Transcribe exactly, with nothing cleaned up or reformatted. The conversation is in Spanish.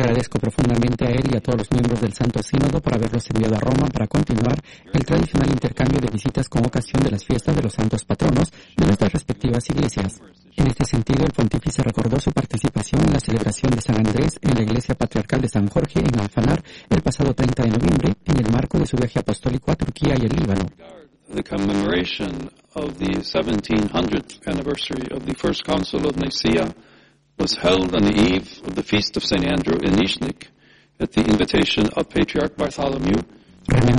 Agradezco profundamente a él y a todos los miembros del Santo Sínodo por haberlos enviado a Roma para continuar el tradicional intercambio de visitas con ocasión de las fiestas de los santos patronos de nuestras respectivas iglesias. En este sentido, el pontífice recordó su participación en la celebración de San Andrés en la Iglesia Patriarcal de San Jorge en Alfanar el pasado treinta de noviembre en el marco de su viaje apostólico a Turquía y el Líbano. The commemoration of the seventeen hundredth anniversary of the First Council of Nicaea was held on the eve of the feast of Saint Andrew in Nizhnik at the invitation of Patriarch Bartholomew.